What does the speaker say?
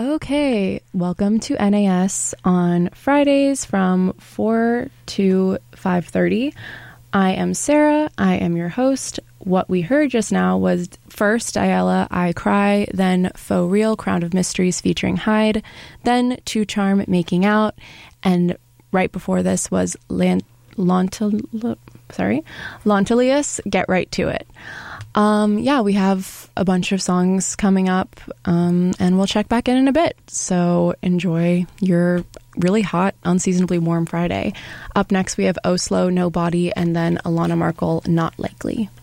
Okay, welcome to NAS on Fridays from 4 to 5:30. I am Sarah. I am your host. What we heard just now was first Ayala, I Cry, then Faux Real, Crown of Mysteries featuring Hyde, then Two Charm, Making Out, and right before this was Lontelius, Get Right to It. We have a bunch of songs coming up, and we'll check back in a bit. So enjoy your really hot, unseasonably warm Friday. Up next, we have Oslo, Nobody, and then Alana Markle, Not Likely.